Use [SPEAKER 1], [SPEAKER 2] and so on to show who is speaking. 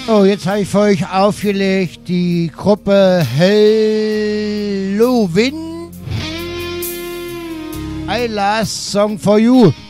[SPEAKER 1] Oh, jetzt habe ich für euch aufgelegt die Gruppe Halloween. I Last Song for You.